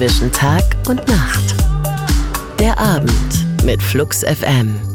zwischen Tag und Nacht. Der Abend mit Flux FM.